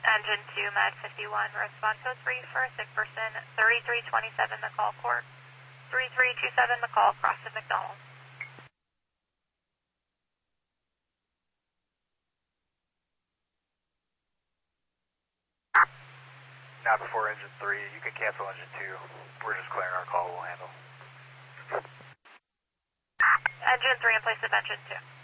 Engine 2, Med 51, respond code 3 for a sick person, 3327 McCall Court, 3327 McCall, crossing McDonald. Not before engine 3, you can cancel engine 2. We're just clearing our call, we'll handle. Engine 3 in place of engine 2.